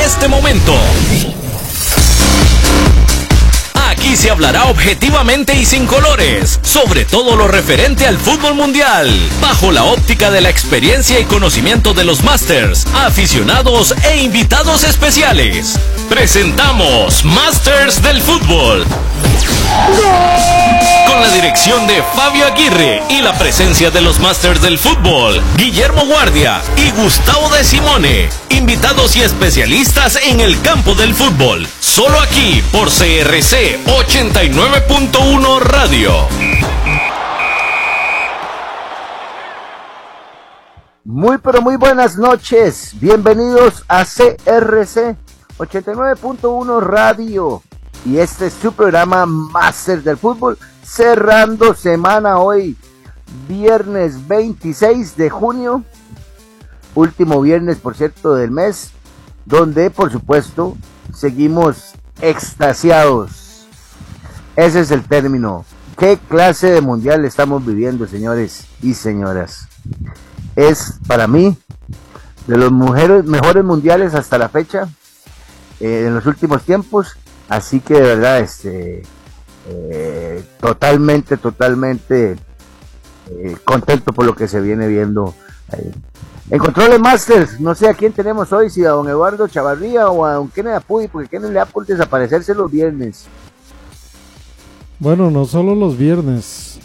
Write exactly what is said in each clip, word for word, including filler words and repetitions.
este momento. Aquí se hablará objetivamente y sin colores sobre todo lo referente al fútbol mundial, bajo la óptica de la experiencia y conocimiento de los Masters, aficionados e invitados especiales. Presentamos Masters del Fútbol. Con la dirección de Fabio Aguirre y la presencia de los Masters del Fútbol, Guillermo Guardia y Gustavo de Simone, invitados y especialistas en el campo del fútbol, solo aquí por C R C ochenta y nueve punto uno Radio. Muy pero muy buenas noches, bienvenidos a C R C ochenta y nueve punto uno Radio. Y este es su programa Máster del Fútbol, cerrando semana hoy, viernes veintiséis de junio, último viernes, por cierto, del mes, donde, por supuesto, seguimos extasiados. Ese es el término. ¿Qué clase de mundial estamos viviendo, señores y señoras? Es, para mí, de los mujeres, mejores mundiales hasta la fecha, eh, en los últimos tiempos. Así que de verdad, este, eh, totalmente, totalmente eh, contento por lo que se viene viendo ahí. En Controles Masters, no sé a quién tenemos hoy, si a don Eduardo Chavarría o a don Kenneth Apuy, porque Kenneth le da por desaparecerse los viernes. Bueno, no solo los viernes.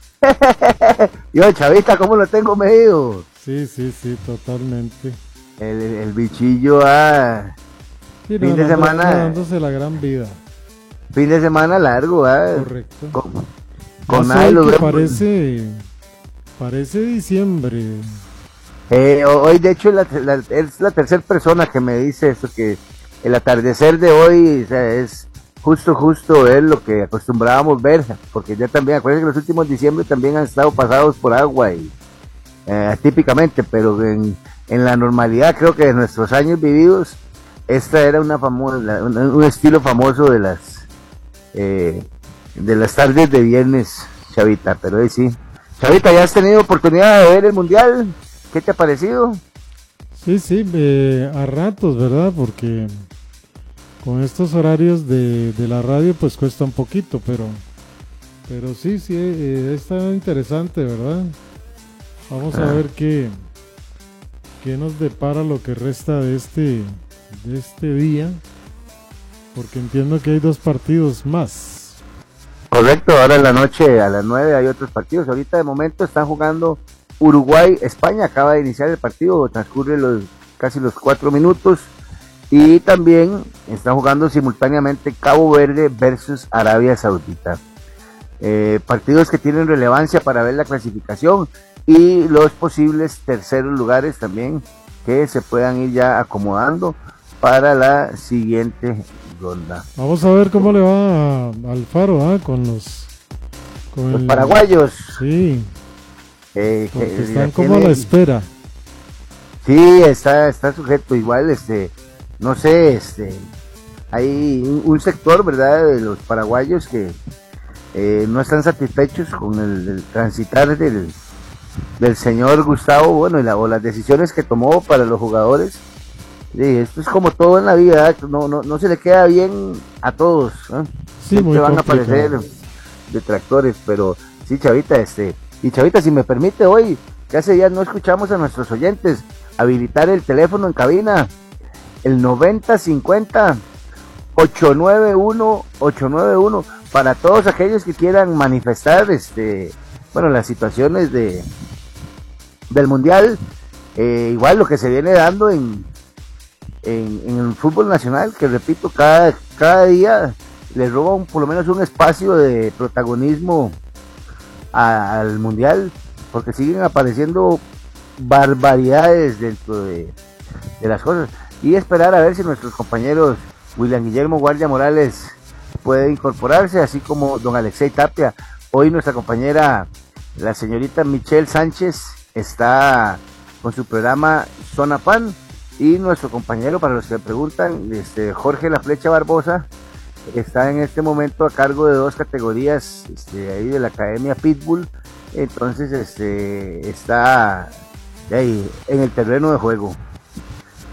Yo, Chavita, ¿cómo lo tengo medido? Sí, sí, sí, totalmente. El, el, el bichillo, ah... Sí, fin no, de no, semana, dándose la gran vida. Fin de semana largo, ¿eh? Correcto. Con, con nada lo que parece, parece diciembre. Eh, hoy, de hecho, la, la, es la tercera persona que me dice eso, que el atardecer de hoy, o sea, es justo, justo es lo que acostumbrábamos ver, porque ya también, acuérdense que los últimos diciembre también han estado pasados por agua y eh, típicamente, pero en, en la normalidad, creo que de nuestros años vividos, esta era una famosa, un, un estilo famoso de las eh, de las tardes de viernes, Chavita, pero ahí sí. Chavita, ¿ya has tenido oportunidad de ver el mundial? ¿Qué te ha parecido? Sí, sí, eh, a ratos, ¿verdad? Porque con estos horarios de, de la radio pues cuesta un poquito, pero pero sí, sí, eh, está interesante, ¿verdad? Vamos a ver qué, qué nos depara lo que resta de este... de este día, porque entiendo que hay dos partidos más. Correcto, ahora en la noche a las nueve hay otros partidos. Ahorita de momento están jugando Uruguay, España, acaba de iniciar el partido, transcurre los casi los cuatro minutos, y también están jugando simultáneamente Cabo Verde versus Arabia Saudita. Eh, partidos que tienen relevancia para ver la clasificación y los posibles terceros lugares también que se puedan ir ya acomodando para la siguiente ronda. Vamos a ver cómo le va a Alfaro, ¿eh? con los con los el, paraguayos. Sí. Eh, porque que, están que como tiene, a la espera. Sí, está está sujeto igual, este, no sé, este, hay un, un sector, ¿verdad?, de los paraguayos que eh, no están satisfechos con el, el transitar del del señor Gustavo, bueno, y la, o las decisiones que tomó para los jugadores. Sí, esto es como todo en la vida, ¿eh? no, no, no se le queda bien a todos, ¿eh? Sí, Siempre muy van complicado. a aparecer detractores, pero sí, Chavita, este, y Chavita, si me permite hoy, que hace días no escuchamos a nuestros oyentes, habilitar el teléfono en cabina, el noventa cincuenta ocho nueve uno ocho nueve uno, para todos aquellos que quieran manifestar, este, bueno, las situaciones de del mundial, eh, igual lo que se viene dando en, en en el fútbol nacional, que repito, cada cada día le roba un, por lo menos un espacio de protagonismo a, al mundial, porque siguen apareciendo barbaridades dentro de, de las cosas, y esperar a ver si nuestros compañeros William Guillermo Guardia Morales puede incorporarse, así como don Alexei Tapia. Hoy nuestra compañera, la señorita Michelle Sánchez, está con su programa Zona Pan, y nuestro compañero, para los que me preguntan, este, Jorge La Flecha Barbosa, está en este momento a cargo de dos categorías, este, ahí de la Academia Pitbull. Entonces este está ahí en el terreno de juego.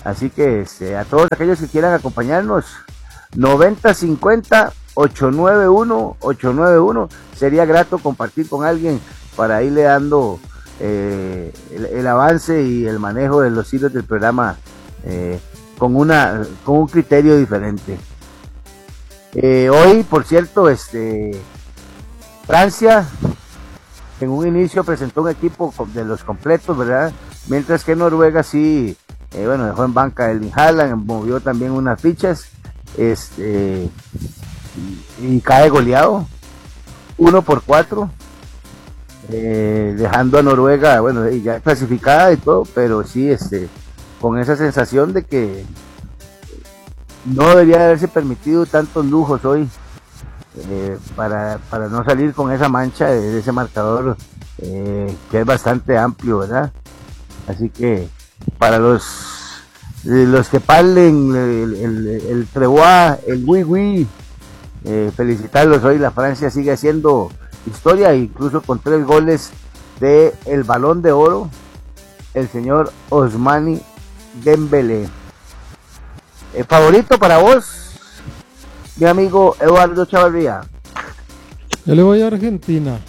Así que este, a todos aquellos que quieran acompañarnos, noventa cincuenta ocho nueve uno ocho nueve uno, sería grato compartir con alguien para irle dando eh, el, el avance y el manejo de los hilos del programa eh, con una con un criterio diferente. Eh, hoy, por cierto, este Francia en un inicio presentó un equipo de los completos, ¿verdad? Mientras que Noruega sí, eh, bueno, dejó en banca el Haaland, movió también unas fichas, este y, y cae goleado uno por cuatro, eh, dejando a Noruega, bueno, ya clasificada y todo, pero sí, este, con esa sensación de que no debería haberse permitido tantos lujos hoy, eh, para, para no salir con esa mancha de, de ese marcador, eh, que es bastante amplio, ¿verdad? Así que para los los que parlen el, el, el Trebois, el oui oui, eh, felicitarlos. Hoy la Francia sigue haciendo historia, incluso con tres goles de el Balón de Oro, el señor Ousmane Dembélé. El favorito para vos, mi amigo Eduardo Chavarría. Yo le voy a Argentina.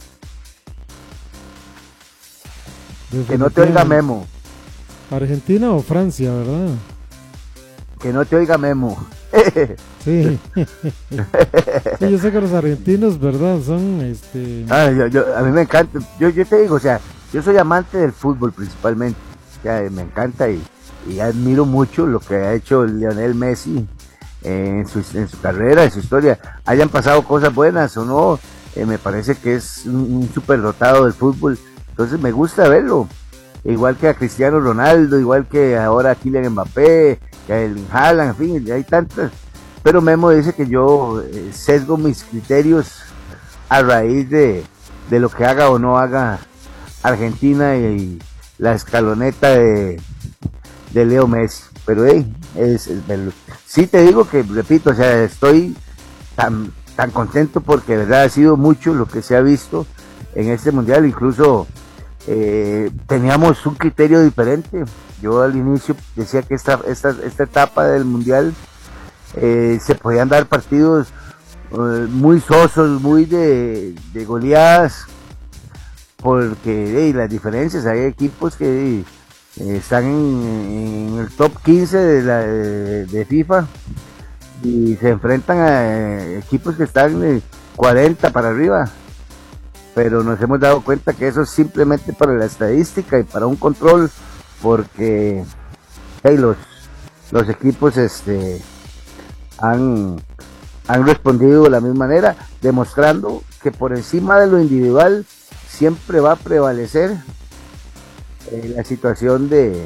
Que no te oiga Memo. Argentina o Francia, ¿verdad? Que no te oiga Memo. Sí. Sí, yo sé que los argentinos, ¿verdad? Son este. Ah, yo, yo, a mí me encanta. Yo, yo te digo, o sea, yo soy amante del fútbol principalmente. O sea, me encanta y, y admiro mucho lo que ha hecho Lionel Messi en su, en su carrera, en su historia. Hayan pasado cosas buenas o no, eh, me parece que es un, un superdotado del fútbol. Entonces me gusta verlo. Igual que a Cristiano Ronaldo, igual que ahora a Kylian Mbappé, que a Erling Haaland, en fin, hay tantas. Pero Memo dice que yo eh, sesgo mis criterios a raíz de, de lo que haga o no haga Argentina y, y la escaloneta de, de Leo Messi. Pero hey, es, es verlo. Sí te digo que, repito, o sea, estoy tan, tan contento porque de verdad ha sido mucho lo que se ha visto en este mundial. Incluso Eh, teníamos un criterio diferente. Yo al inicio decía que esta, esta, esta etapa del mundial eh, se podían dar partidos eh, muy sosos, muy de, de goleadas, porque eh, las diferencias, hay equipos que eh, están en, en el top quince de, la, de, de FIFA y se enfrentan a eh, equipos que están de cuarenta para arriba. Pero nos hemos dado cuenta que eso es simplemente para la estadística y para un control, porque hey, los, los equipos este, han, han respondido de la misma manera, demostrando que por encima de lo individual siempre va a prevalecer eh, la situación de,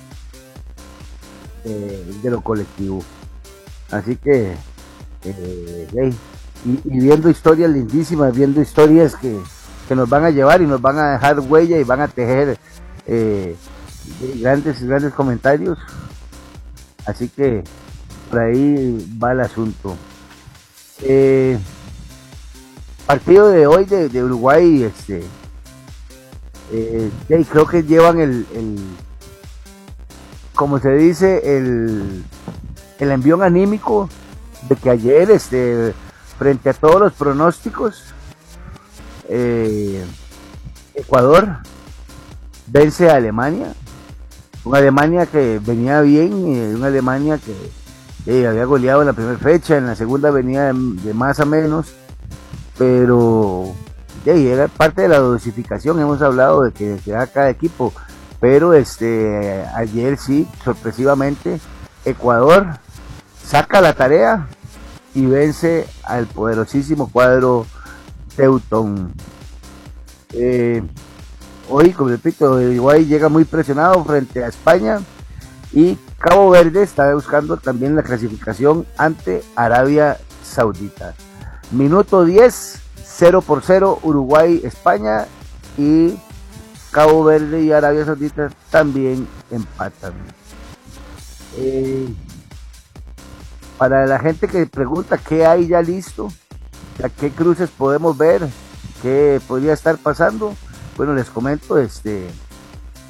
de, de lo colectivo. Así que eh, hey, y, y viendo historias lindísimas, viendo historias que que nos van a llevar y nos van a dejar huella y van a tejer eh, grandes grandes comentarios. Así que por ahí va el asunto. Eh, partido de hoy de, de Uruguay, este eh, creo que llevan el, el como se dice el el envión anímico de que ayer este frente a todos los pronósticos, Eh, Ecuador vence a Alemania, una Alemania que venía bien, eh, una Alemania que eh, había goleado en la primera fecha, en la segunda venía de, de más a menos, pero eh, era parte de la dosificación. Hemos hablado de que, que da cada equipo, pero este ayer sí, sorpresivamente, Ecuador saca la tarea y vence al poderosísimo cuadro Teutón. Eh, hoy, como repito, Uruguay llega muy presionado frente a España y Cabo Verde está buscando también la clasificación ante Arabia Saudita. Minuto diez, cero por cero Uruguay, España, y Cabo Verde y Arabia Saudita también empatan. Eh, para la gente que pregunta qué hay ya listo, ¿a qué cruces podemos ver? ¿Qué podría estar pasando? Bueno, les comento, este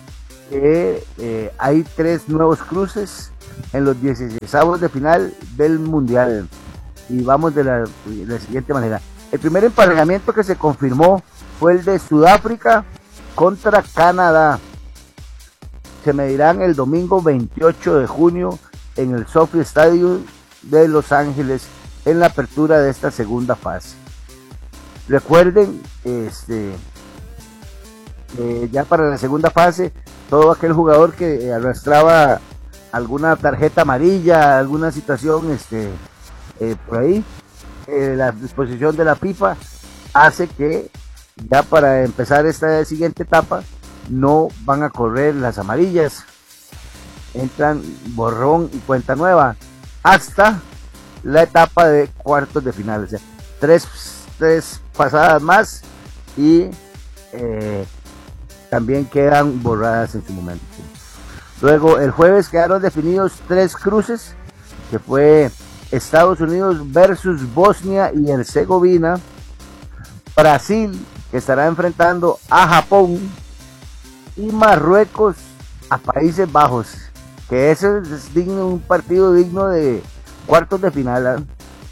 que eh, hay tres nuevos cruces en los dieciseisavos de final del Mundial. Y vamos de la, de la siguiente manera. El primer emparejamiento que se confirmó fue el de Sudáfrica contra Canadá. Se medirán el domingo veintiocho de junio en el SoFi Stadium de Los Ángeles en la apertura de esta segunda fase. Recuerden, este, eh, ya para la segunda fase, todo aquel jugador que arrastraba alguna tarjeta amarilla, alguna situación, este, eh, por ahí, eh, la disposición de la FIFA hace que ya para empezar esta siguiente etapa no van a correr las amarillas, entran borrón y cuenta nueva hasta la etapa de cuartos de final, o sea, tres, tres pasadas más y eh, también quedan borradas en su momento. Luego el jueves quedaron definidos tres cruces, que fue Estados Unidos versus Bosnia y Herzegovina, Brasil, que estará enfrentando a Japón, y Marruecos a Países Bajos, que ese es digno, un partido digno de cuartos de final, ¿eh?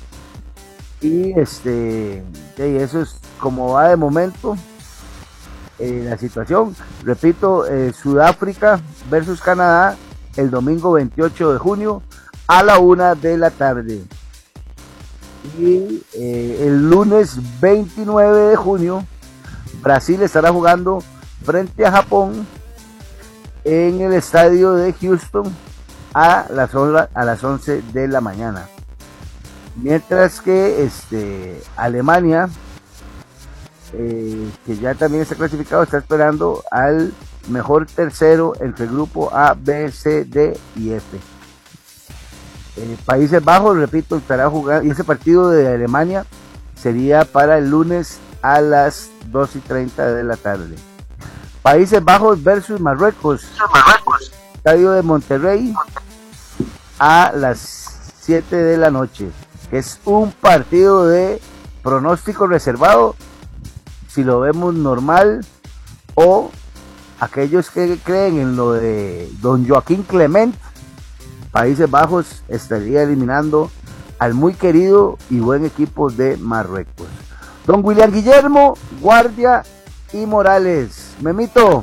Y este, y eso es como va de momento eh, la situación. Repito, eh, Sudáfrica versus Canadá el domingo veintiocho de junio a la una de la tarde. Y eh, el lunes veintinueve de junio Brasil estará jugando frente a Japón en el estadio de Houston a las, a las once de la mañana. Mientras que este, Alemania, eh, que ya también está clasificado, está esperando al mejor tercero entre el grupo A, B, C, D y F. Eh, Países Bajos, repito, estará jugando, y ese partido de Alemania sería para el lunes a las dos y treinta de la tarde. Países Bajos versus Marruecos, Marruecos, estadio de Monterrey a las siete de la noche. Es un partido de pronóstico reservado, si lo vemos normal, o aquellos que creen en lo de don Joaquín Clement, Países Bajos estaría eliminando al muy querido y buen equipo de Marruecos. Don William Guillermo, Guardia y Morales. Memito.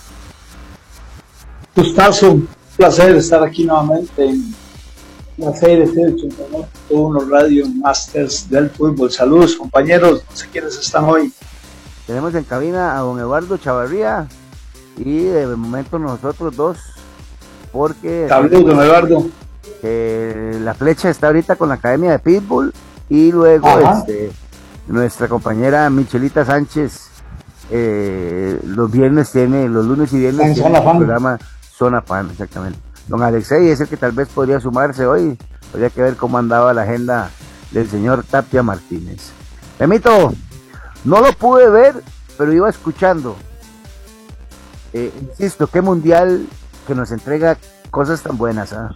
Gustazo, un placer estar aquí nuevamente en la serie de ochenta y nueve punto uno Radio Masters del Fútbol. Saludos, compañeros, no sé quiénes están hoy. Tenemos en cabina a don Eduardo Chavarría y de momento nosotros dos, porque saludos, don Eduardo. Eh, la flecha está ahorita con la Academia de Pitbull y luego este, nuestra compañera Michelita Sánchez eh, los viernes tiene, los lunes y viernes en tiene el programa Zona Fan, exactamente. Don Alexei es el que tal vez podría sumarse hoy, habría que ver cómo andaba la agenda del señor Tapia Martínez. Memito, no lo pude ver, pero iba escuchando. Eh, insisto, qué mundial que nos entrega cosas tan buenas, ¿ah?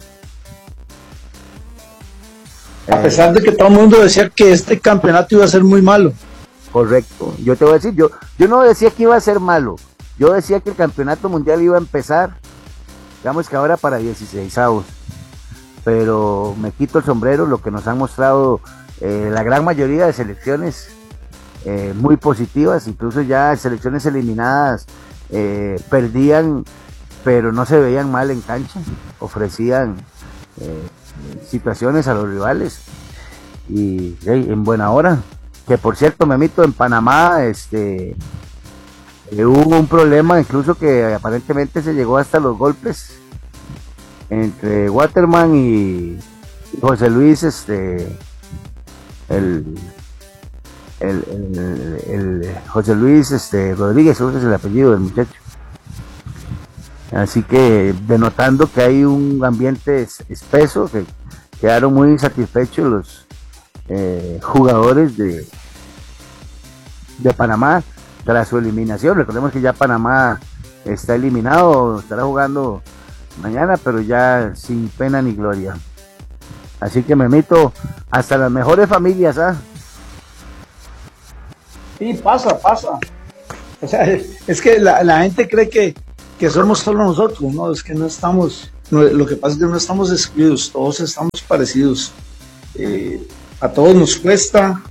A pesar de que todo el mundo decía que este campeonato iba a ser muy malo. Correcto, yo te voy a decir, yo, yo no decía que iba a ser malo, yo decía que el campeonato mundial iba a empezar, digamos que ahora para dieciseisavos, pero me quito el sombrero, lo que nos han mostrado eh, la gran mayoría de selecciones eh, muy positivas, incluso ya selecciones eliminadas eh, perdían, pero no se veían mal en cancha, ofrecían eh, situaciones a los rivales y hey, en buena hora. Que por cierto, Memito, en Panamá este eh, hubo un problema, incluso que aparentemente se llegó hasta los golpes entre Waterman y José Luis, este el el, el, el, el José Luis este Rodríguez, ese es el apellido del muchacho. Así que denotando que hay un ambiente espeso, que quedaron muy insatisfechos los eh, jugadores de de Panamá tras su eliminación. Recordemos que ya Panamá está eliminado, estará jugando mañana, pero ya sin pena ni gloria. Así que Memito, hasta las mejores familias, ¿ah? Sí, pasa, pasa. O sea, es que la, la gente cree que, que somos solo nosotros, no, es que no estamos, no, lo que pasa es que no estamos excluidos, todos estamos parecidos, eh, a todos nos cuesta,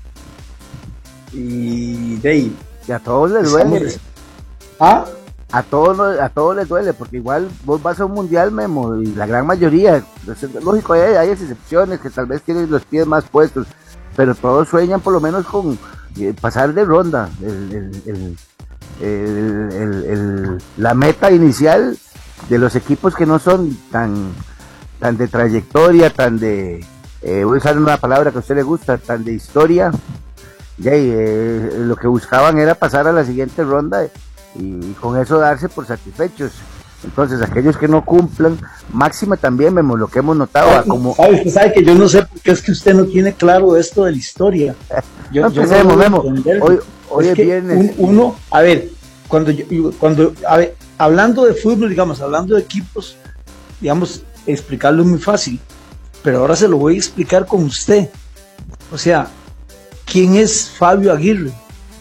y de ahí, y a todos les duele. ¿Ah? A todos, a todos les duele, porque igual vos vas a un mundial, Memo, y la gran mayoría, lógico, hay, hay excepciones que tal vez tienen los pies más puestos, pero todos sueñan por lo menos con eh, pasar de ronda. El, el, el, el, el, el, la meta inicial de los equipos que no son tan, tan de trayectoria, tan de, eh, voy a usar una palabra que a usted le gusta, tan de historia, ya, y, eh, lo que buscaban era pasar a la siguiente ronda y con eso darse por satisfechos. Entonces aquellos que no cumplan, máxima también vemos lo que hemos notado. ¿Sabe, como sabe, usted sabe que yo no sé por qué es que usted no tiene claro esto de la historia? Yo, no yo empecemos, no Memo, hoy, hoy es, es que viernes. un, uno, a ver, cuando yo, cuando, a ver, hablando de fútbol, digamos, hablando de equipos, digamos, explicarlo es muy fácil, pero ahora se lo voy a explicar con usted. O sea, ¿quién es Fabio Aguirre?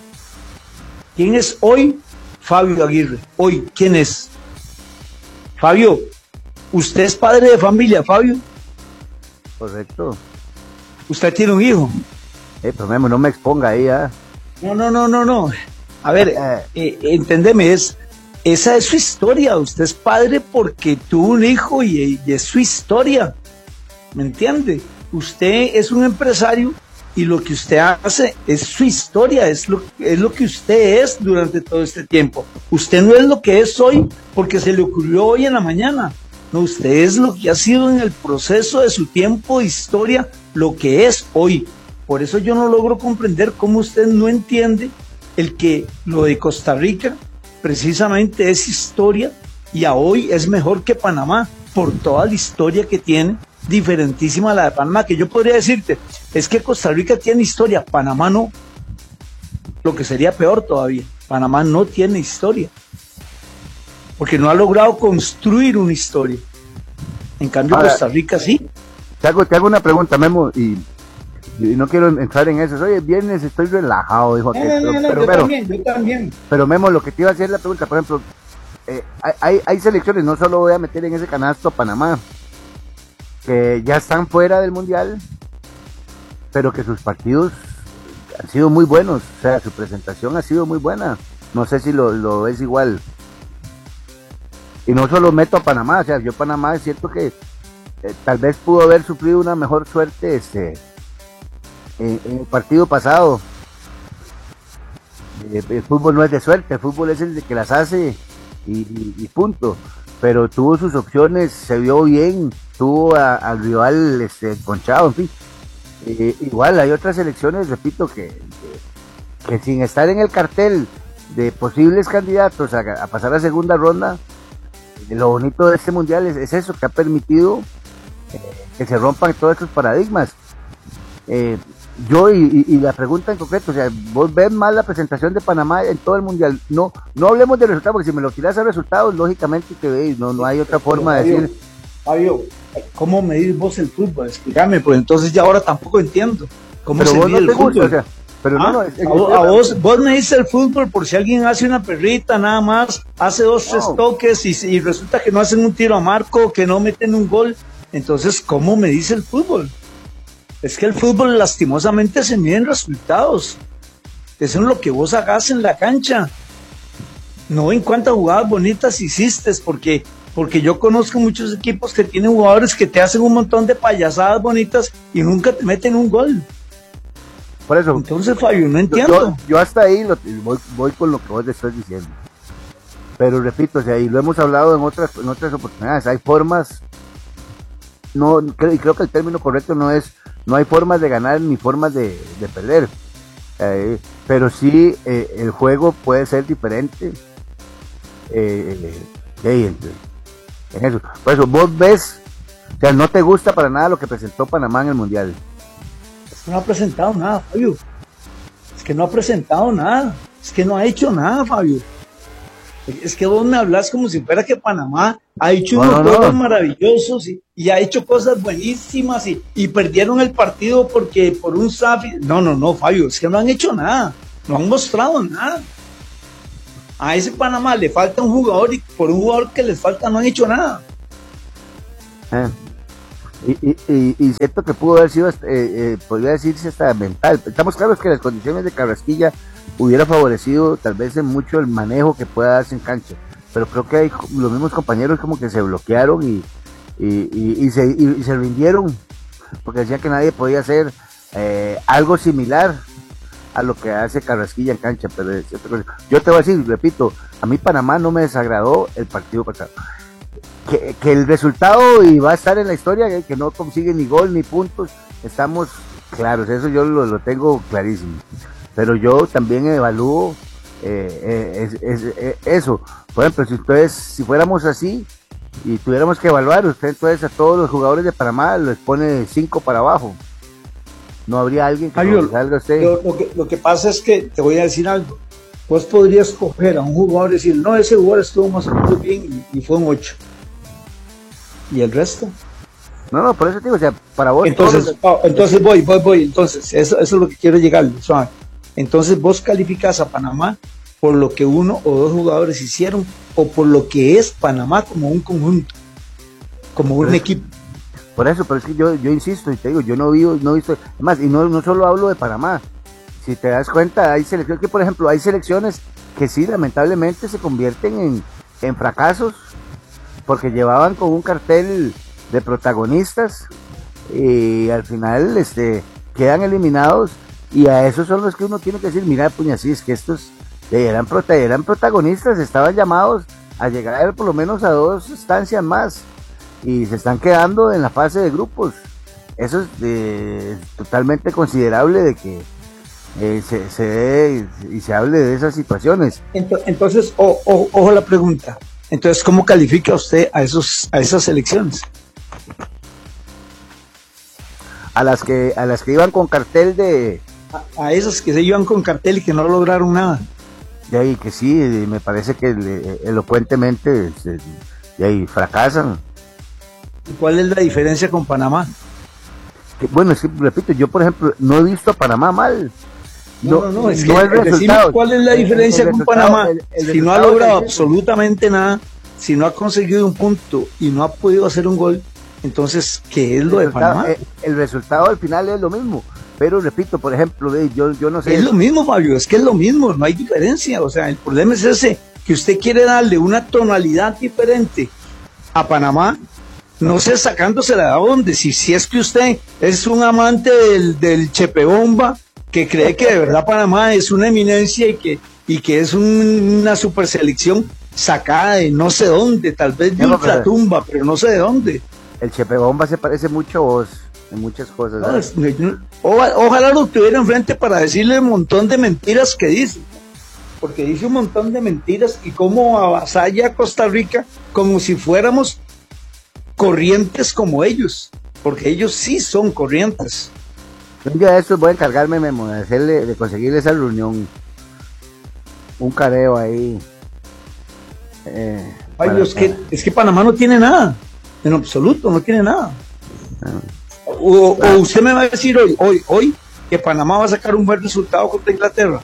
¿Quién es hoy Fabio Aguirre? Hoy, ¿quién es? Fabio, ¿usted es padre de familia, Fabio? Correcto. ¿Usted tiene un hijo? Eh, pero Memo, no me exponga ahí, ¿eh? No, no, no, no, no. A ver, eh, entendeme, es, esa es su historia. Usted es padre porque tuvo un hijo y, y es su historia. ¿Me entiende? Usted es un empresario y lo que usted hace es su historia, es lo, es lo que usted es durante todo este tiempo. Usted no es lo que es hoy porque se le ocurrió hoy en la mañana. No, usted es lo que ha sido en el proceso de su tiempo de historia, lo que es hoy. Por eso yo no logro comprender cómo usted no entiende el que lo de Costa Rica precisamente es historia y a hoy es mejor que Panamá por toda la historia que tiene, diferentísima a la de Panamá, que yo podría decirte, es que Costa Rica tiene historia, Panamá no, lo que sería peor todavía, Panamá no tiene historia, porque no ha logrado construir una historia, en cambio Ahora, Costa Rica sí. Te hago, te hago una pregunta, Memo, y, y no quiero entrar en eso, oye, viernes estoy relajado, dijo aquel, no, no, no, no, pero, yo pero, también, yo también. Pero Memo, lo que te iba a hacer la pregunta, por ejemplo, eh, hay, hay selecciones, no solo voy a meter en ese canasto a Panamá, que ya están fuera del mundial, pero que sus partidos han sido muy buenos, o sea, su presentación ha sido muy buena, no sé si lo, lo ves igual, y no solo meto a Panamá, o sea, yo Panamá es cierto que eh, tal vez pudo haber sufrido una mejor suerte este en, en el partido pasado. eh, el fútbol no es de suerte, el fútbol es el de que las hace y, y, y punto, pero tuvo sus opciones, se vio bien, tuvo al rival este, enconchado, en fin. Eh, igual hay otras selecciones, repito, que, que, que sin estar en el cartel de posibles candidatos a, a pasar a segunda ronda, eh, lo bonito de este mundial es, es eso, que ha permitido eh, que se rompan todos estos paradigmas. Eh, yo y, y, y la pregunta en concreto, o sea, vos ves más la presentación de Panamá en todo el mundial, no no hablemos de resultados, porque si me lo tiras a resultados, lógicamente te veis, no, no hay otra forma de decir. Fabio, ¿cómo medís vos el fútbol? Explícame, pues entonces ya ahora tampoco entiendo cómo pero se vos mide no el te gusta, fútbol. O sea, pero ¿Ah? no, no, es, es, a, vos, a vos, vos me dices el fútbol por si alguien hace una perrita nada más, hace dos, no. tres toques y, y resulta que no hacen un tiro a marco, que no meten un gol. Entonces, ¿cómo me dice el fútbol? Es que el fútbol lastimosamente se mide en resultados. Eso es lo que vos hagas en la cancha. No en cuántas jugadas bonitas hiciste, porque, porque yo conozco muchos equipos que tienen jugadores que te hacen un montón de payasadas bonitas y nunca te meten un gol. Por eso. Entonces, Fabio, no entiendo. Yo, yo hasta ahí lo, voy, voy con lo que vos le estás diciendo. Pero repito, o sea, y lo hemos hablado en otras, en otras oportunidades, hay formas, no, creo, y creo que el término correcto no es, no hay formas de ganar ni formas de, de perder, eh, pero sí eh, el juego puede ser diferente, eh, eh, en eso. Por eso vos ves, o sea, no te gusta para nada lo que presentó Panamá en el Mundial. Es que no ha presentado nada, Fabio, es que no ha presentado nada, es que no ha hecho nada, Fabio. Es que vos me hablas como si fuera que Panamá ha hecho no, unos no, juegos no. maravillosos y, y ha hecho cosas buenísimas y, y perdieron el partido porque por un S A F. No, no, no, Fabio, es que no han hecho nada, no han mostrado nada. A ese Panamá le falta un jugador y por un jugador que les falta no han hecho nada. Eh. Y, y, y, y siento que pudo haber sido, eh, eh, podría decirse hasta mental. Estamos claros que las condiciones de Carrasquilla hubiera favorecido tal vez en mucho el manejo que pueda darse en cancha, pero creo que hay los mismos compañeros como que se bloquearon y, y, y, y, se, y, y se rindieron, porque decían que nadie podía hacer eh, algo similar a lo que hace Carrasquilla en cancha. Pero es cierto, yo te voy a decir, repito, a mí Panamá no me desagradó el partido pasado. Que, que el resultado y va a estar en la historia, que, que no consigue ni gol ni puntos, estamos claros, eso yo lo, lo tengo clarísimo. Pero yo también evalúo eh, eh, es, es, es, eso. Por ejemplo, si ustedes, si fuéramos así y tuviéramos que evaluar, usted entonces a todos los jugadores de Panamá les pone cinco para abajo. No habría alguien que Ay, salga a usted. Lo, lo, que, lo que pasa es que te voy a decir algo. Vos podrías coger a un jugador y decir, no, ese jugador estuvo más o menos bien y, y fue un ocho. ¿Y el resto? No, no, por eso te digo, o sea, para vos. Entonces, todos... entonces voy, voy, voy. Entonces, eso, eso es lo que quiero llegar. Suave. Entonces, vos calificás a Panamá por lo que uno o dos jugadores hicieron o por lo que es Panamá como un conjunto, como un por equipo. Por eso, pero es que yo, yo insisto y te digo, yo no vi, no he visto, además, y no, no solo hablo de Panamá. Si te das cuenta, hay selecciones que, por ejemplo, hay selecciones que sí, lamentablemente, se convierten en, en fracasos porque llevaban con un cartel de protagonistas y al final este quedan eliminados, y a esos son los que uno tiene que decir, mira, puña, sí, es que estos eran, eran protagonistas, estaban llamados a llegar por lo menos a dos instancias más y se están quedando en la fase de grupos. Eso es eh, totalmente considerable de que eh, se, se dé y se hable de esas situaciones. Entonces, o, o, ojo la pregunta. Entonces, ¿cómo califica usted a esos a esas elecciones? A las que a las que iban con cartel de a, a esas que se iban con cartel y que no lograron nada. De ahí que sí, me parece que elocuentemente se, de ahí fracasan. ¿Y cuál es la diferencia con Panamá? Que, bueno, es que, repito, yo por ejemplo no he visto a Panamá mal. No, no, no, es no que decime cuál es la diferencia el, el con Panamá. El, el si no ha logrado absolutamente nada, si no ha conseguido un punto y no ha podido hacer un gol, entonces, ¿qué es lo de Panamá? El, el resultado al final es lo mismo, pero repito, por ejemplo, yo, yo no sé. Es lo mismo, Fabio, es que es lo mismo, no hay diferencia. O sea, el problema es ese, que usted quiere darle una tonalidad diferente a Panamá, no sé sacándosela de dónde. Si, si es que usted es un amante del, del Chepe Bomba, que cree que de verdad Panamá es una eminencia y que, y que es un, una super selección sacada de no sé dónde, tal vez de no, ultratumba, pero no sé de dónde. El Chepe Bomba se parece mucho a vos en muchas cosas. No, es, o, ojalá lo tuviera enfrente para decirle un montón de mentiras que dice, porque dice un montón de mentiras y cómo avasalla a Costa Rica como si fuéramos corrientes como ellos, porque ellos sí son corrientes. Un día de estos voy a encargarme, Memo, de hacerle, de conseguirle esa reunión, un careo ahí. Eh, Ay, Dios, que, es que Panamá no tiene nada, en absoluto, no tiene nada. Ah. O, o usted me va a decir hoy, hoy, hoy, que Panamá va a sacar un buen resultado contra Inglaterra.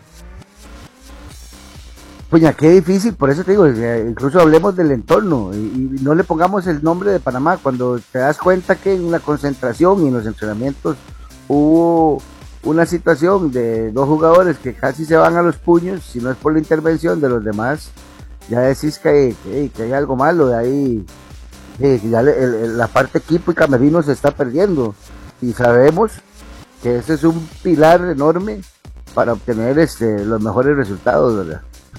Pues ya, qué difícil, por eso te digo, incluso hablemos del entorno y, y no le pongamos el nombre de Panamá, cuando te das cuenta que en la concentración y en los entrenamientos hubo una situación de dos jugadores que casi se van a los puños, si no es por la intervención de los demás, ya decís que, que, que hay algo malo de ahí, que ya el, el, la parte equipo y camerino se está perdiendo, y sabemos que ese es un pilar enorme para obtener este los mejores resultados, ¿verdad?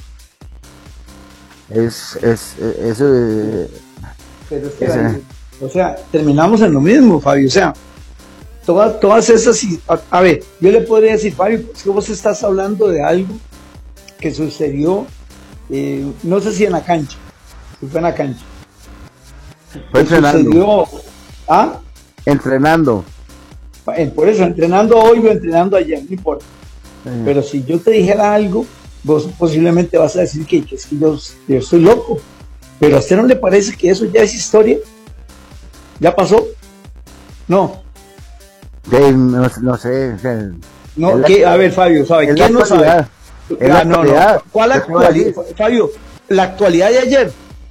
Es, es, es, es pero es que, es, o sea, terminamos en lo mismo, Fabio, o sea, Todas, todas esas, a, a ver, yo le podría decir, Fabio, es que vos estás hablando de algo que sucedió, eh, no sé si en la cancha, si fue en la cancha. Fue entrenando. Sucedió, ¿ah? Entrenando. Por eso, entrenando hoy o entrenando ayer, no importa. Eh. Pero si yo te dijera algo, vos posiblemente vas a decir que, que es que yo, yo estoy loco. Pero a usted no le parece que eso ya es historia, ya pasó. No. De, no, no sé, o sea, no, ¿qué? A ver, Fabio, ¿sabe? ¿Quién no sabe? Es la Ah, no, actualidad. no. ¿Cuál Yo te voy a actualidad, decir. Fabio? La actualidad de ayer.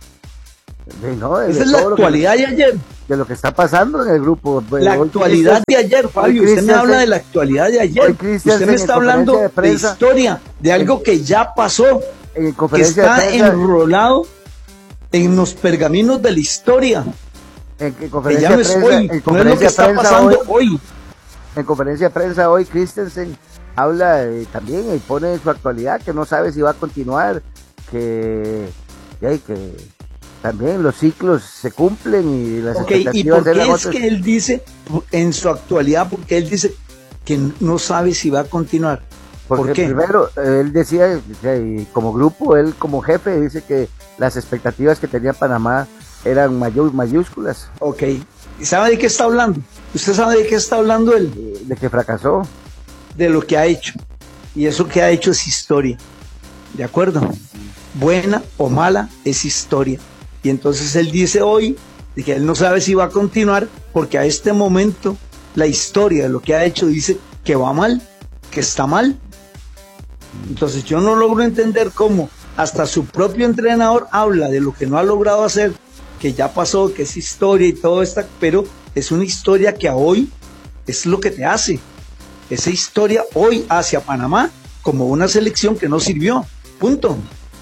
Sí, no, de Esa es la todo lo que- actualidad de ayer. de lo que está pasando en el grupo. La Hoy actualidad Cristian- de ayer, hoy Fabio. Usted me Cristian habla se- de la actualidad de hoy ayer. Cristian Usted me en está conferencia hablando de de prensa- historia, de algo que ya pasó, en que conferencia está de prensa, enrolado en los pergaminos de la historia. en, en Que conferencia ya no de es prensa, hoy, en no es lo conferencia que de está prensa pasando hoy, hoy. en conferencia de prensa hoy Christensen habla eh, también y pone en su actualidad que no sabe si va a continuar, que, que, que también los ciclos se cumplen y las Ok, ¿y expectativas por qué eran es otras. que él dice, en su actualidad, porque él dice que no sabe si va a continuar? Porque ¿Por qué? primero, eh, él decía, que, y como grupo, él como jefe, dice que las expectativas que tenía Panamá eran mayu- mayúsculas, Ok, ¿y sabe de qué está hablando? ¿Usted sabe de qué está hablando él? eh, de que fracasó. De lo que ha hecho. Y eso que ha hecho es historia. ¿De acuerdo? Buena o mala es historia. Y entonces él dice hoy de que él no sabe si va a continuar porque a este momento la historia de lo que ha hecho dice que va mal, que está mal. Entonces yo no logro entender cómo hasta su propio entrenador habla de lo que no ha logrado hacer, que ya pasó, que es historia y todo esto, pero es una historia que a hoy es lo que te hace. Esa historia hoy hacia Panamá como una selección que no sirvió. Punto.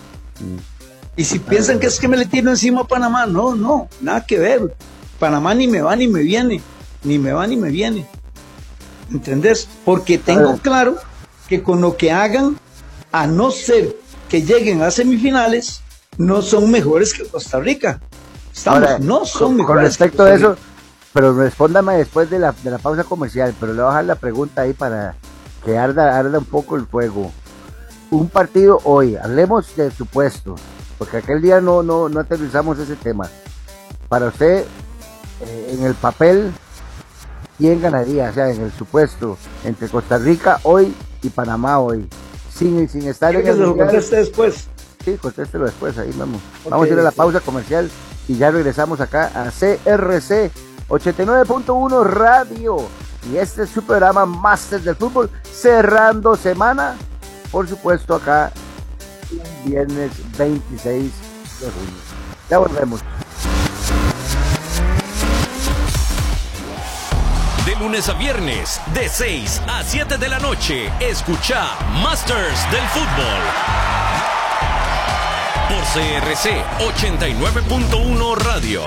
Y si piensan que es que me le tiro encima a Panamá, no, no, nada que ver. Panamá ni me va ni me viene, ni me va ni me viene. ¿Entendés? Porque tengo claro que con lo que hagan, a no ser que lleguen a semifinales, no son mejores que Costa Rica. Estamos, Ahora, no son con, con mejores. respecto que a Costa eso, Rica. pero respóndame después de la, de la pausa comercial, pero le voy a dejar la pregunta ahí para que arda, arda un poco el fuego. Un partido hoy, hablemos de supuesto, porque aquel día no, no, no aterrizamos ese tema. Para usted, eh, en el papel, ¿quién ganaría? O sea, en el supuesto, entre Costa Rica hoy y Panamá hoy, sin, sin estar en ¿Quiere que el se lo mundial. conteste después? Sí, contéstelo después, ahí vamos. Ok, Vamos a ir a la ok. pausa comercial y ya regresamos acá a C R C ochenta y nueve punto uno Radio. Y este es su programa Masters del Fútbol, cerrando semana, por supuesto acá, un viernes veintiséis de junio. Ya volvemos. De lunes a viernes, de seis a siete de la noche, escucha Masters del Fútbol. Por C R C ochenta y nueve punto uno Radio.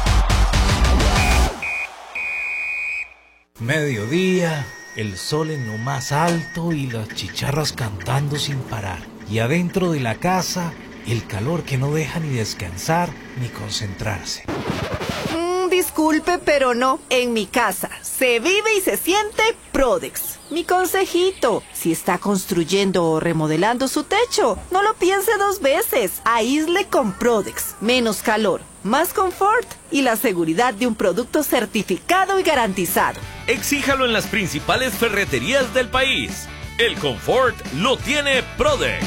Mediodía, el sol en lo más alto y las chicharras cantando sin parar. Y adentro de la casa, el calor que no deja ni descansar ni concentrarse. Mm, disculpe, pero no. En mi casa se vive y se siente Prodex. Mi consejito, si está construyendo o remodelando su techo, no lo piense dos veces. Aísle con Prodex. Menos calor, más confort y la seguridad de un producto certificado y garantizado. Exíjalo en las principales ferreterías del país. El confort lo tiene Prodex.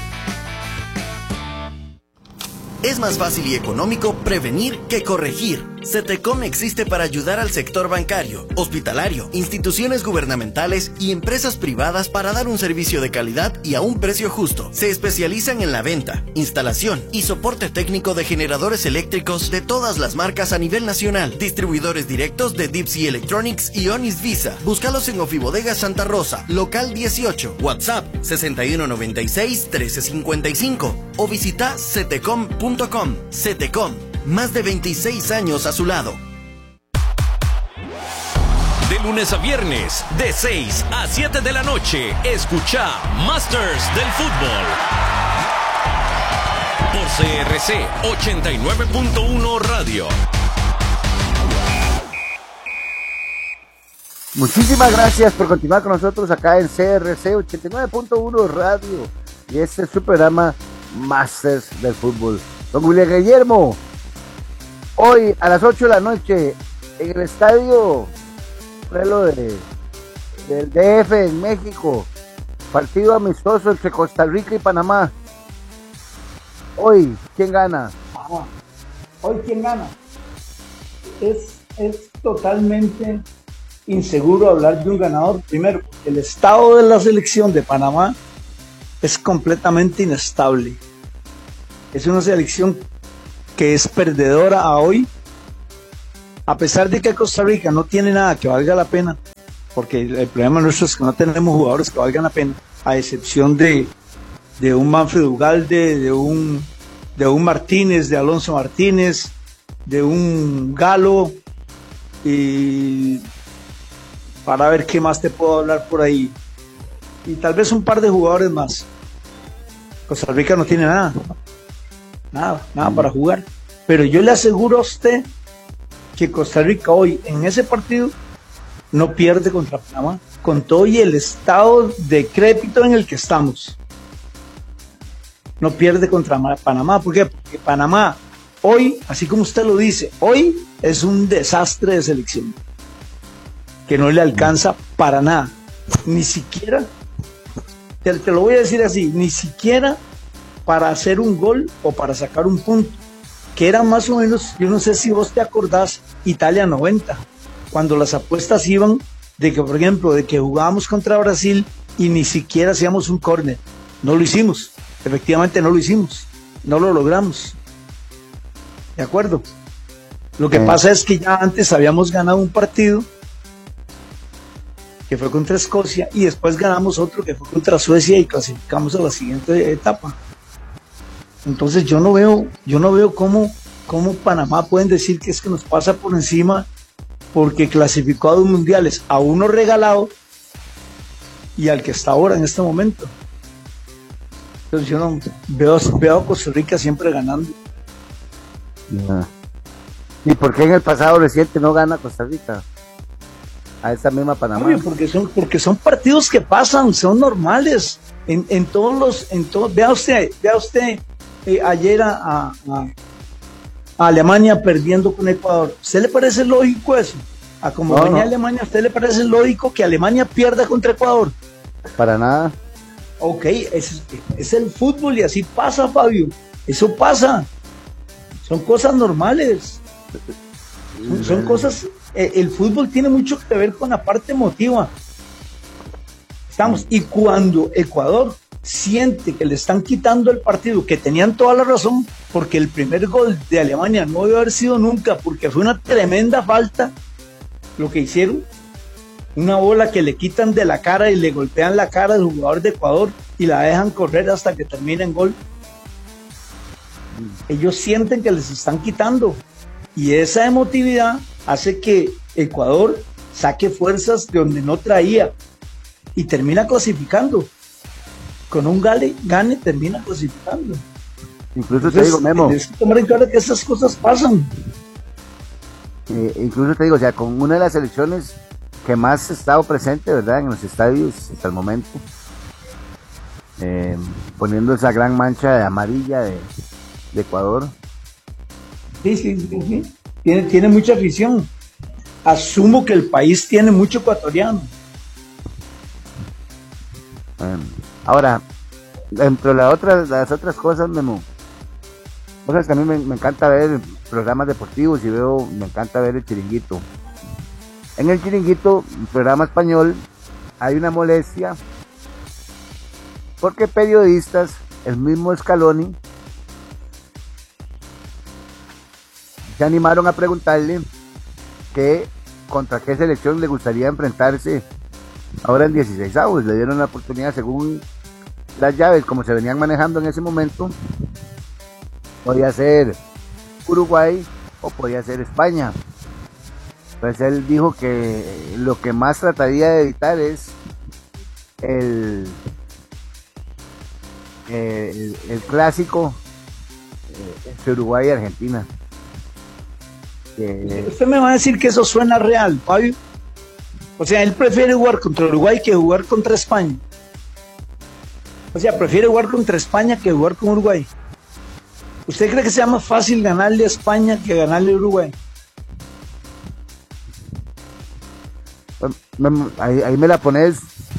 Es más fácil y económico prevenir que corregir. CETECOM existe para ayudar al sector bancario, hospitalario, instituciones gubernamentales y empresas privadas para dar un servicio de calidad y a un precio justo. Se especializan en la venta, instalación y soporte técnico de generadores eléctricos de todas las marcas a nivel nacional. Distribuidores directos de Deep Sea Electronics y Onis Visa. Búscalos en Ofibodega Santa Rosa, local dieciocho, WhatsApp sesenta y uno noventa y seis, trece cincuenta y cinco o visita cetecom punto com. CETECOM, más de veintiséis años a su lado. De lunes a viernes, de seis a siete de la noche, escucha Masters del Fútbol. Por C R C ochenta y nueve punto uno Radio. Muchísimas gracias por continuar con nosotros acá en C R C ochenta y nueve punto uno Radio. Y este es su programa Masters del Fútbol. Don William Guillermo, hoy a las ocho de la noche en el estadio Reloj de, del D F en México, partido amistoso entre Costa Rica y Panamá. Hoy, ¿quién gana? Ajá. Hoy, ¿quién gana? Es, es totalmente inseguro hablar de un ganador. Primero, el estado de la selección de Panamá es completamente inestable. Es una selección que es perdedora a hoy, a pesar de que Costa Rica no tiene nada que valga la pena, porque el, el problema nuestro es que no tenemos jugadores que valgan la pena, a excepción de, de un Manfred Ugalde, de un, de un Martínez, de Alonso Martínez, de un Galo, y para ver qué más te puedo hablar por ahí, y tal vez un par de jugadores más. Costa Rica no tiene nada, nada, nada para jugar, pero yo le aseguro a usted que Costa Rica hoy en ese partido no pierde contra Panamá, con todo y el estado decrépito en el que estamos. No pierde contra Panamá. ¿Por qué? Porque Panamá hoy, así como usted lo dice, hoy es un desastre de selección que no le alcanza para nada, ni siquiera, te, te lo voy a decir así, ni siquiera para hacer un gol o para sacar un punto, que era más o menos, yo no sé si vos te acordás, Italia noventa, cuando las apuestas iban de que, por ejemplo, de que jugábamos contra Brasil y ni siquiera hacíamos un córner. No lo hicimos, efectivamente no lo hicimos, no lo logramos. ¿De acuerdo? Lo que eh. pasa es que ya antes habíamos ganado un partido que fue contra Escocia y después ganamos otro que fue contra Suecia y clasificamos a la siguiente etapa. Entonces yo no veo, yo no veo cómo, cómo Panamá pueden decir que es que nos pasa por encima porque clasificó a dos mundiales, a uno regalado y al que está ahora en este momento. Entonces yo no veo, veo a Costa Rica siempre ganando. Yeah. ¿Y por qué en el pasado reciente no gana Costa Rica? A esa misma Panamá. Obvio, porque son, porque son partidos que pasan, son normales. En, en todos los, en todos, vea usted, vea usted eh, ayer a, a, a Alemania perdiendo con Ecuador. ¿Usted le parece lógico eso? A como no, venía no. Alemania, ¿a usted le parece lógico que Alemania pierda contra Ecuador? Para nada. Ok, es, es el fútbol y así pasa, Fabio. Eso pasa. Son cosas normales. Son, son cosas... Eh, el fútbol tiene mucho que ver con la parte emotiva. Estamos, y cuando Ecuador siente que le están quitando el partido, que tenían toda la razón, porque el primer gol de Alemania no debe haber sido nunca, porque fue una tremenda falta lo que hicieron, una bola que le quitan de la cara y le golpean la cara al jugador de Ecuador y la dejan correr hasta que termine en gol. Ellos sienten que les están quitando y esa emotividad hace que Ecuador saque fuerzas de donde no traía y termina clasificando. Con un gane, gane termina clasificando. Incluso Entonces, te digo, Memo. Tienes que tomar en cuenta que esas cosas pasan. Eh, incluso te digo, o sea, con una de las selecciones que más ha estado presente, ¿verdad? En los estadios hasta el momento. Eh, poniendo esa gran mancha de amarilla de, de Ecuador. Sí, sí, sí, sí. Tiene, tiene mucha afición. Asumo que el país tiene mucho ecuatoriano. Um, ahora, dentro de la otra, las otras cosas, Memo, cosas que a mí me, me encanta ver programas deportivos y veo, me encanta ver el Chiringuito. En el Chiringuito, un programa español, hay una molestia porque periodistas, el mismo Scaloni, se animaron a preguntarle que contra qué selección le gustaría enfrentarse ahora en dieciséis avos. Le dieron la oportunidad, según las llaves como se venían manejando en ese momento, podía ser Uruguay o podía ser España. Pues él dijo que lo que más trataría de evitar es el el, el clásico eh, entre Uruguay y Argentina. Eh, Usted me va a decir que eso suena real, Fabio. O sea, él prefiere jugar contra Uruguay que jugar contra España. O sea, prefiere jugar contra España que jugar con Uruguay. ¿Usted cree que sea más fácil ganarle a España que ganarle a Uruguay? Ahí, ahí me la pones.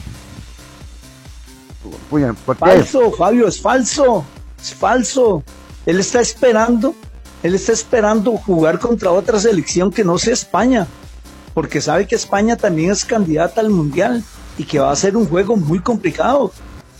Puña, ¿por qué? Falso, Fabio, es falso. Es falso. Él está esperando. Él está esperando jugar contra otra selección que no sea España, porque sabe que España también es candidata al Mundial y que va a ser un juego muy complicado.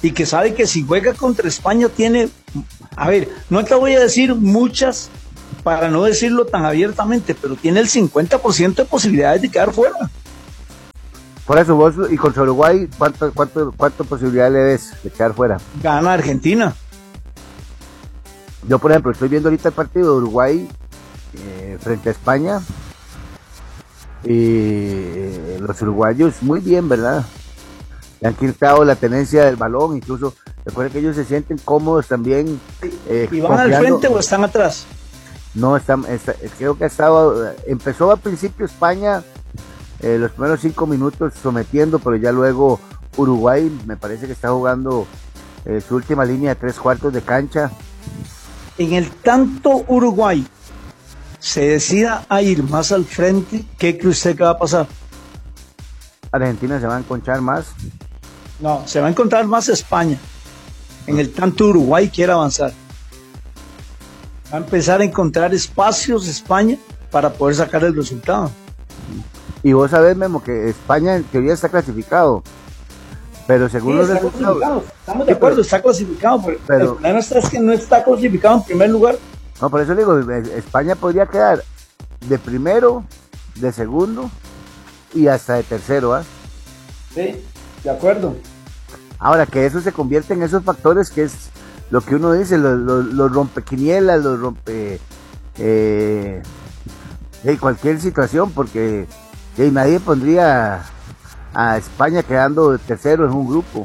y que sabe que si juega contra España tiene, a ver, no te voy a decir muchas, para no decirlo tan abiertamente, pero tiene el cincuenta por ciento de posibilidades de quedar fuera. Por eso vos, y contra Uruguay, ¿cuánto, cuánto, cuánto posibilidad le ves de quedar fuera? Gana Argentina. Yo, por ejemplo, estoy viendo ahorita el partido de Uruguay eh, frente a España, y eh, los uruguayos muy bien, ¿verdad? Le han quitado la tenencia del balón, incluso recuerden que ellos se sienten cómodos también. Eh, ¿Y van confiando. Al frente o están atrás? No, están, está, creo que estaba, empezó al principio España, eh, los primeros cinco minutos sometiendo, pero ya luego Uruguay me parece que está jugando eh, su última línea de tres cuartos de cancha. En el tanto Uruguay se decida a ir más al frente, ¿qué cree usted que va a pasar? Argentina se va a enconchar más. No, se va a encontrar más España. En el tanto Uruguay quiere avanzar. Va a empezar a encontrar espacios España para poder sacar el resultado. Y vos sabés, Memo, que España en teoría está clasificado. Pero según sí, los está resultados... clasificado. Estamos de acuerdo, está clasificado. Pero, pero el problema está es que no está clasificado en primer lugar. No, por eso digo, España podría quedar de primero, de segundo y hasta de tercero, ¿ah? ¿eh? Sí, de acuerdo. Ahora, que eso se convierte en esos factores que es lo que uno dice, los, los, los rompequinielas, los rompe... Eh, de cualquier situación, porque eh, nadie pondría a España quedando tercero en un grupo.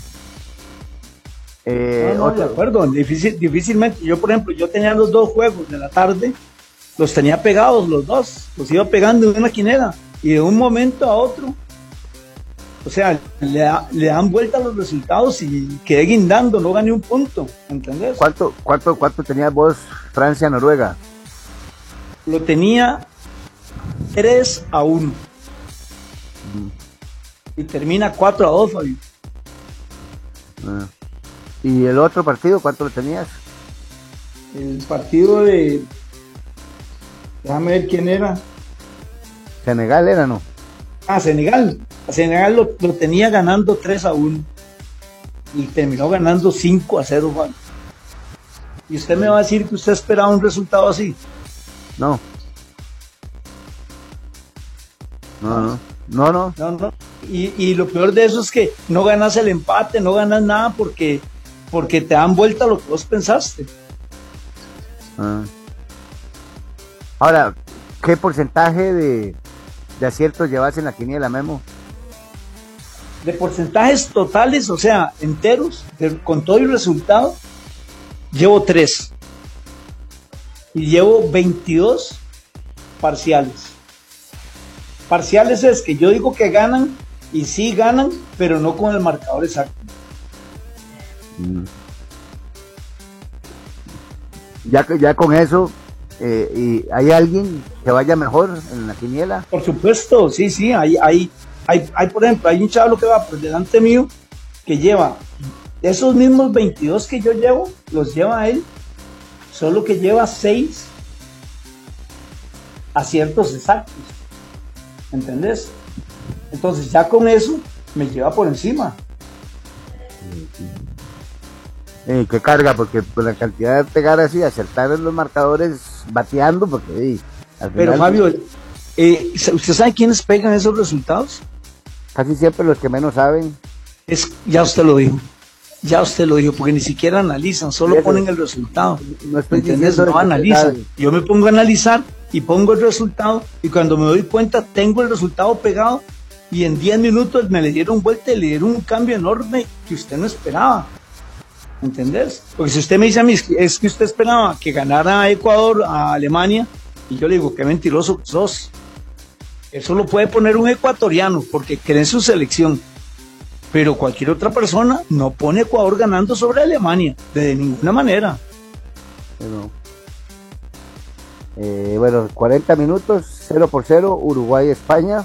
Eh, no, no, otro... de acuerdo, difícil, difícilmente. Yo, por ejemplo, yo tenía los dos juegos de la tarde, los tenía pegados los dos, los iba pegando en una quinera, y de un momento a otro, o sea, le, da, le dan vuelta los resultados y quedé guindando, no gané un punto, ¿entendés? ¿Cuánto, cuánto, cuánto tenías vos Francia-Noruega? Lo tenía tres a uno. Mm. Y termina cuatro a dos, Fabio. Ah. ¿Y el otro partido cuánto lo tenías? El partido de... Déjame ver quién era. Senegal era, ¿no? Ah, Senegal. A Senegal lo, lo tenía ganando tres a uno. Y terminó ganando cinco a cero, Fabio. Y usted me va a decir que usted esperaba un resultado así. No. No, no. No, no. no, no. Y, y lo peor de eso es que no ganas el empate, no ganas nada porque, porque te dan vuelta lo que vos pensaste. Ah. Ahora, ¿qué porcentaje de, de aciertos llevas en la quiniela, Memo? De porcentajes totales, o sea, enteros, de, con todo el resultado, llevo tres. Y llevo veintidós parciales. Parciales es que yo digo que ganan, y sí ganan, pero no con el marcador exacto. Mm. Ya, ya con eso, eh, ¿y hay alguien que vaya mejor en la quiniela? Por supuesto, sí, sí, hay, hay, hay, hay por ejemplo, hay un chavo que va por delante mío, que lleva esos mismos veintidós que yo llevo, los lleva él, solo que lleva seis aciertos exactos, ¿entendés? Entonces ya con eso me lleva por encima. Eh, qué carga, porque pues, la cantidad de pegar así, acertar en los marcadores bateando, porque eh, al final, pero Fabio, eh, ¿usted sabe quiénes pegan esos resultados? Casi siempre los que menos saben. Es, ya usted lo dijo. Ya usted lo dijo, porque ni siquiera analizan, solo eso, ponen el resultado. No estoy ¿entendés? No analizan. Yo me pongo a analizar y pongo el resultado, y cuando me doy cuenta tengo el resultado pegado, y en diez minutos me le dieron vuelta y le dieron un cambio enorme que usted no esperaba. ¿Entendés? Porque si usted me dice a mí, es que usted esperaba que ganara a Ecuador, a Alemania, y yo le digo, qué mentiroso sos. Eso lo puede poner un ecuatoriano, porque cree en su selección. Pero cualquier otra persona no pone Ecuador ganando sobre Alemania, de ninguna manera. Bueno, eh, bueno cuarenta minutos, cero por cero, Uruguay-España.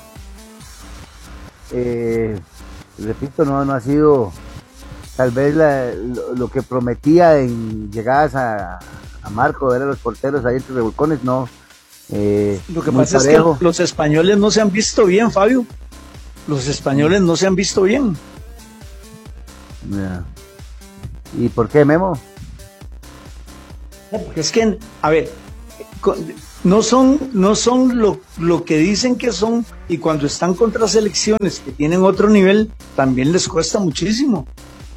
Eh, repito, no, no ha sido tal vez la, lo, lo que prometía en llegadas a, a Marco, ver a los porteros ahí entre revolcones, no. Eh, lo que pasa parejo. Es que los españoles no se han visto bien, Fabio. Los españoles no se han visto bien. Yeah. ¿Y por qué, Memo? Porque es que, a ver, no son, no son lo, lo que dicen que son, y cuando están contra selecciones que tienen otro nivel, también les cuesta muchísimo.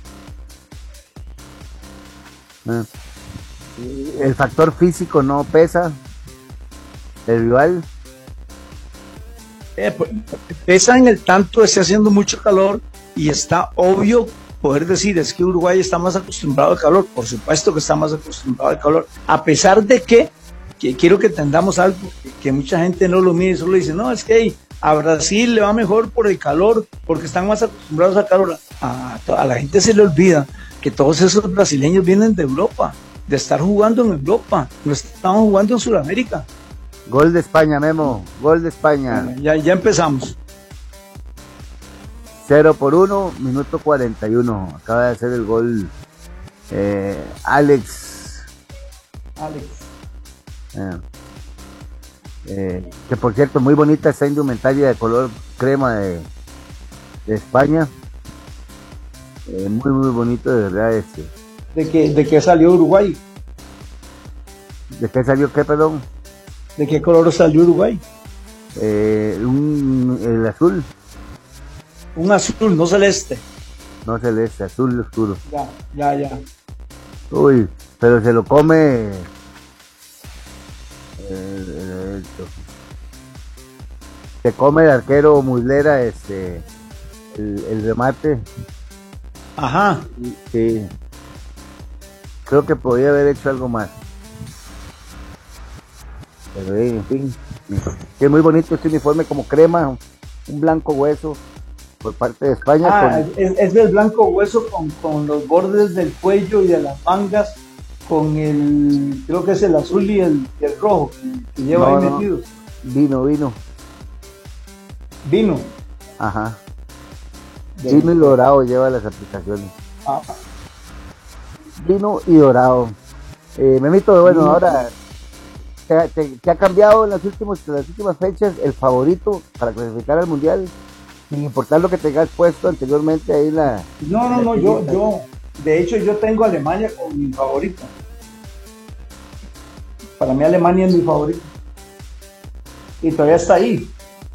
Ah. El factor físico no pesa. El rival eh, pesa en el tanto, está haciendo mucho calor y está obvio poder decir es que Uruguay está más acostumbrado al calor. Por supuesto que está más acostumbrado al calor, a pesar de que, que quiero que entendamos algo que, que mucha gente no lo mide, solo dice no, es que hey, a Brasil le va mejor por el calor porque están más acostumbrados al calor. A, a la gente se le olvida que todos esos brasileños vienen de Europa, de estar jugando en Europa, no estamos jugando en Sudamérica. Gol de España, Memo, gol de España. Ya, ya empezamos. cero por uno, minuto cuarenta y uno. Acaba de hacer el gol eh, Alex. Alex. Eh, eh, que por cierto, muy bonita esta indumentaria de color crema de, de España. Eh, muy, muy bonito, de verdad. Este. ¿De qué, de qué salió Uruguay? ¿De qué salió qué, perdón? ¿De qué color salió Uruguay? Eh, un, el azul. Un azul, no celeste. No celeste, azul oscuro. Ya, ya, ya. Uy, pero se lo come. Eh, se come el arquero Muslera, este, el, el remate. Ajá. Sí. Creo que podría haber hecho algo más. Pero en fin, es muy bonito este uniforme como crema, un blanco hueso por parte de España. Ah, con... es, es del blanco hueso con, con los bordes del cuello y de las mangas, con el, creo que es el azul y el, y el rojo que lleva no, ahí no. metidos. Vino, vino. Vino. Ajá. De... Vino y dorado lleva las aplicaciones. Ah. Vino y dorado. Eh, Memito, bueno, Vino. ahora... ¿Te, te, te ha cambiado en las últimas, en las últimas fechas el favorito para clasificar al mundial? Sin importar lo que tengas puesto anteriormente ahí la... No, no, no, yo, yo, de hecho yo tengo a Alemania como mi favorito. Para mí Alemania es mi favorito. Y todavía está ahí.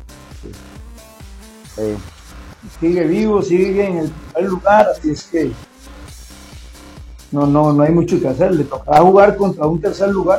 Eh, Sigue vivo, sigue en el primer lugar, así es que no, no, no hay mucho que hacer. Le tocará jugar contra un tercer lugar.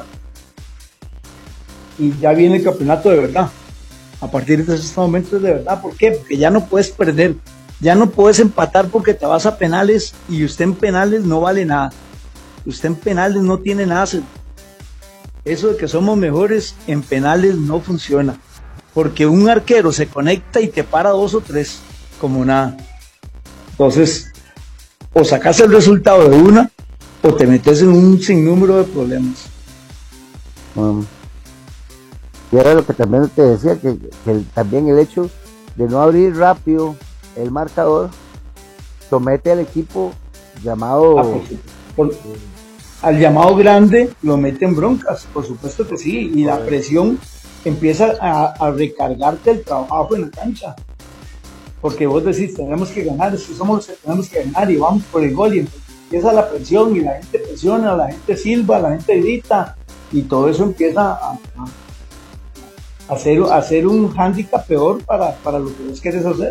Y ya viene el campeonato de verdad. A partir de este momento es de verdad. ¿Por qué? Porque ya no puedes perder. Ya no puedes empatar porque te vas a penales y usted en penales no vale nada. Usted en penales no tiene nada. Eso de que somos mejores en penales no funciona. Porque un arquero se conecta y te para dos o tres como nada. Entonces, o sacas el resultado de una o te metes en un sinnúmero de problemas. um, y era lo que también te decía, que, que el, también el hecho de no abrir rápido el marcador somete al equipo llamado... Ah, por, por, al llamado grande lo mete en broncas, por supuesto que sí, y la presión empieza a, a recargarte el trabajo en la cancha, porque vos decís, tenemos que ganar, es que somos los que tenemos que ganar y vamos por el gol, y empieza la presión y la gente presiona, la gente silba, la gente grita, y todo eso empieza a, a hacer, hacer un hándicap peor para, para lo que vos querés hacer.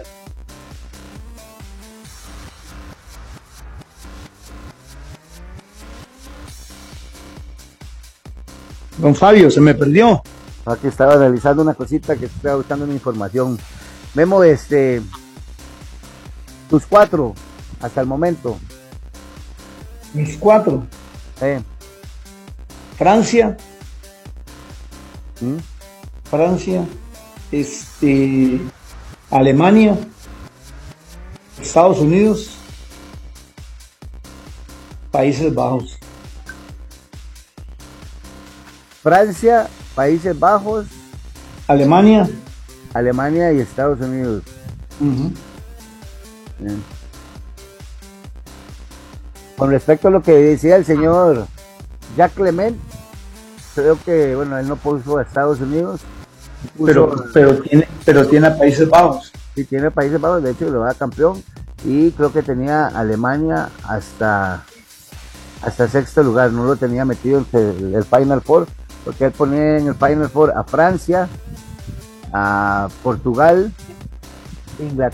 Don Fabio, se me perdió. Aquí estaba analizando una cosita, que estaba buscando una información. Memo, este, tus cuatro hasta el momento. Mis cuatro. Eh. Francia. ¿Mm? Francia, este, Alemania, Estados Unidos, Países Bajos. Francia, Países Bajos, Alemania, Alemania y Estados Unidos. uh-huh. Bien. Con respecto a lo que decía el señor Jacques Clement, creo que, bueno, él no puso a Estados Unidos. Puso, pero, pero, tiene, pero tiene a Países Bajos. Sí, tiene Países Bajos, de hecho lo va a campeón. y creo que tenía Alemania hasta hasta sexto lugar, no lo tenía metido en el, el Final Four, porque él ponía en el Final Four a Francia, a Portugal, Inglaterra